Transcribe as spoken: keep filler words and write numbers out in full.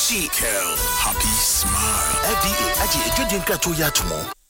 She Kel, happy smile. F D A, aji ejodi nkra to ya tomo.